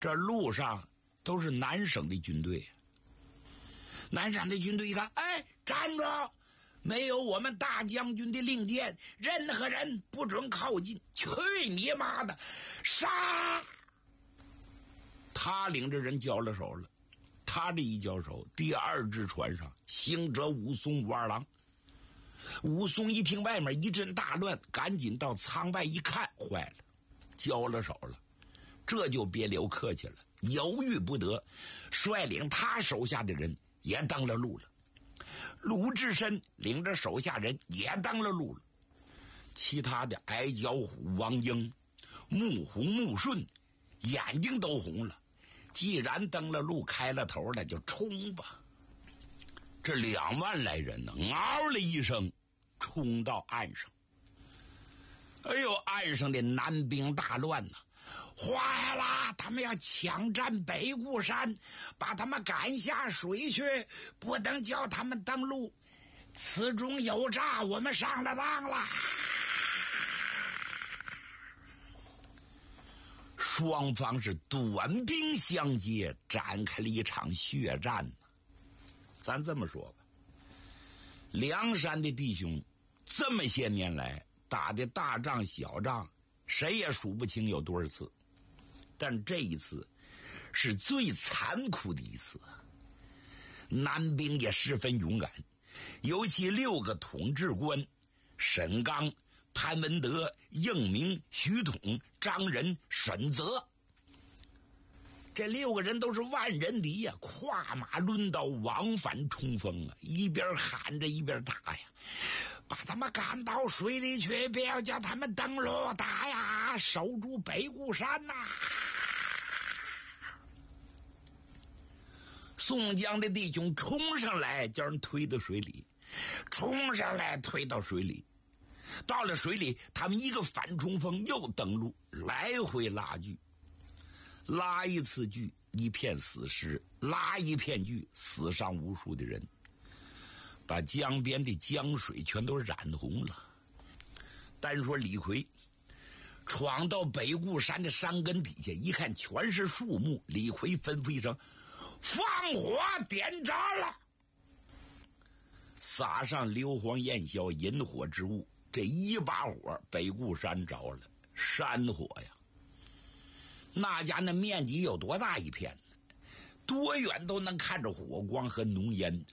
这路上都是南省的军队。南山的军队一看，哎，站住！没有我们大将军的令箭，任何人不准靠近。去你妈的，杀！他领着人交了手了。他这一交手，第二只船上行者武松、武二郎。武松一听外面一阵大乱，赶紧到舱外一看，坏了，交了手了。这就别留客气了，犹豫不得，率领他手下的人也登了路了。鲁智深领着手下人也登了路了。其他的矮脚虎王英、穆弘、穆顺眼睛都红了。既然登了路，开了头了，就冲吧。这2万来人呢，嗷了一声冲到岸上。哎呦，岸上的南兵大乱呐！坏了，他们要抢占北固山，把他们赶下水去，不能叫他们登陆，此中有诈，我们上了当了。双方是短兵相接，展开了一场血战呢。咱这么说吧，梁山的弟兄这么些年来打的大仗小仗，谁也数不清有多少次，但这一次是最残酷的一次。南兵也十分勇敢，尤其6个统制官沈刚、潘文德、应明、徐统、张仁、沈泽，这6个人都是万人敌呀，跨马抡刀往返冲锋啊，一边喊着一边打呀，把他们赶到水里去，不要叫他们登陆，打呀，守住北固山呐！宋江的弟兄冲上来，叫人推到水里，冲上来推到水里。到了水里，他们一个反冲锋又登陆，来回拉锯，拉一次锯一片死尸，拉一片锯死伤无数的人，把江边的江水全都染红了。单说李逵闯到北固山的山根底下，一看全是树木，李逵吩咐一声：“放火点着了！”撒上硫磺、焰硝、引火之物，这一把火，北固山着了。山火呀，那家那面积有多大一片呢？多远都能看着火光和浓烟。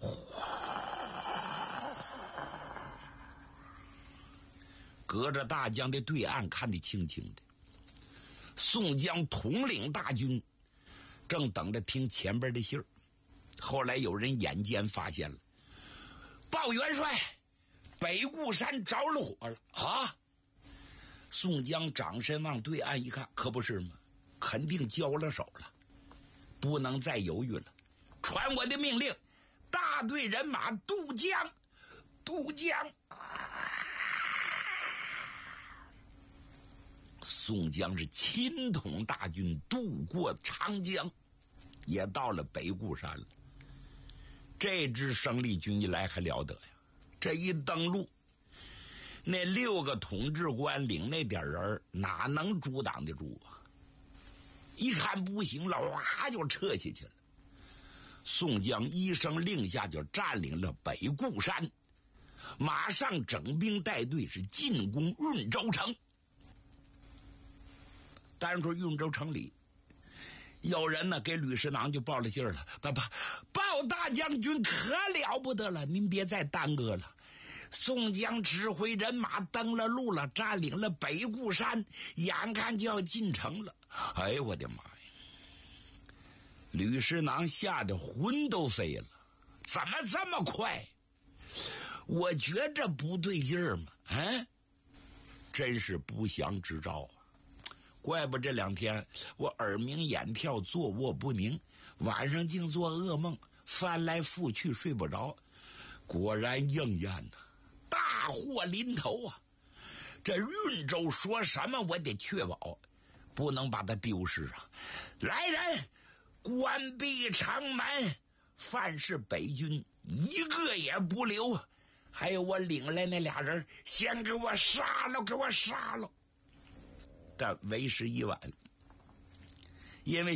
隔着大江的对岸看得清清的。宋江统领大军，正等着听前边的信儿。后来有人眼尖发现了，报元帅，北固山着了火了啊！宋江掌身往对岸一看，可不是吗？肯定交了手了，不能再犹豫了。传我的命令，大队人马渡江，渡江！宋江是亲统大军渡过长江，也到了北固山了。这支生力军一来还了得呀！这一登陆，那6个统治官领那点人哪能阻挡得住啊？一看不行了，哇就撤下去了。宋江一声令下，就占领了北固山，马上整兵带队是进攻运州城。单说运州城里有人呢给吕师囊就报了信了，报大将军可了不得了，您别再耽搁了。宋江指挥人马登了路了，占领了北固山，眼看就要进城了。哎呦我的妈呀！吕师囊吓得魂都飞了，怎么这么快？我觉着不对劲儿嘛，真是不祥之兆啊！怪不这2天我耳鸣眼跳，坐卧不宁，晚上竟做噩梦，翻来覆去睡不着。果然应验呐，大祸临头啊！这运州说什么我得确保，不能把它丢失啊！来人，关闭城门，凡是北军一个也不留。还有我领来那俩人，先给我杀了，给我杀了！但为时已晚， 因为